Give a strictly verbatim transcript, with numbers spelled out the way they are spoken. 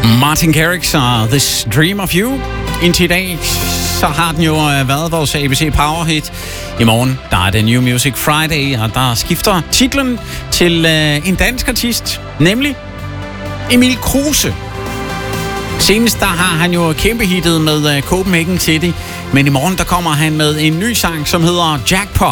Martin Garrix og This Dream of You. Indtil i dag, så har den jo været vores A B C Power Hit. I morgen, der er det New Music Friday, og der skifter titlen til øh, en dansk artist, nemlig Emil Kruse. Senest der har han jo kæmpe hittet med uh, Copenhagen City, men i morgen der kommer han med en ny sang, som hedder Jackpot.